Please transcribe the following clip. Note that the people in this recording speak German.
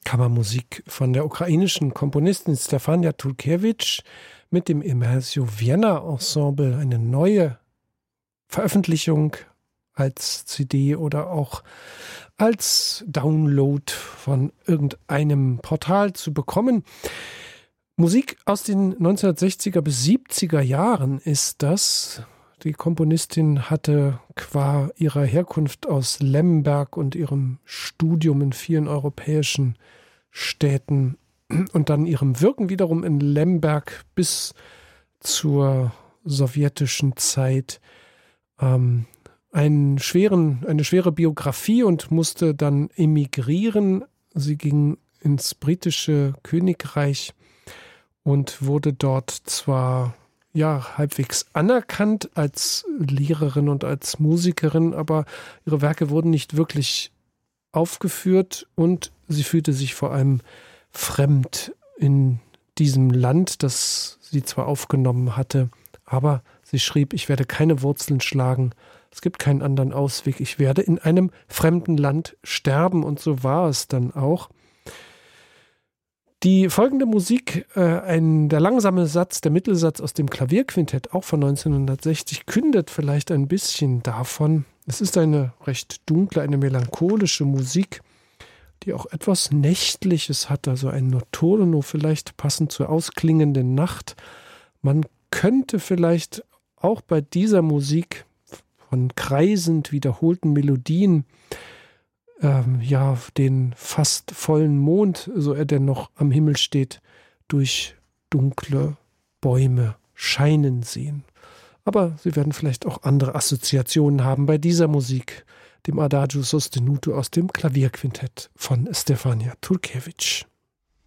Kammermusik von der ukrainischen Komponistin Stefania Tulkewitsch mit dem Immersio Vienna Ensemble, eine neue Veröffentlichung als CD oder auch als Download von irgendeinem Portal zu bekommen. Musik aus den 1960er bis 70er Jahren ist das. Die Komponistin hatte qua ihrer Herkunft aus Lemberg und ihrem Studium in vielen europäischen Städten und dann ihrem Wirken wiederum in Lemberg bis zur sowjetischen Zeit eine schwere Biografie und musste dann emigrieren. Sie ging ins britische Königreich und wurde dort zwar halbwegs anerkannt als Lehrerin und als Musikerin, aber ihre Werke wurden nicht wirklich aufgeführt und sie fühlte sich vor allem fremd in diesem Land, das sie zwar aufgenommen hatte, aber sie schrieb: Ich werde keine Wurzeln schlagen, es gibt keinen anderen Ausweg, ich werde in einem fremden Land sterben, und so war es dann auch. Die folgende Musik, der langsame Satz, der Mittelsatz aus dem Klavierquintett, auch von 1960, kündet vielleicht ein bisschen davon. Es ist eine recht dunkle, eine melancholische Musik, die auch etwas Nächtliches hat, also ein Notturno, vielleicht passend zur ausklingenden Nacht. Man könnte vielleicht auch bei dieser Musik von kreisend wiederholten Melodien den fast vollen Mond, so er denn noch am Himmel steht, durch dunkle Bäume scheinen sehen. Aber Sie werden vielleicht auch andere Assoziationen haben bei dieser Musik, dem Adagio sostenuto aus dem Klavierquintett von Stefania Tulkewitsch.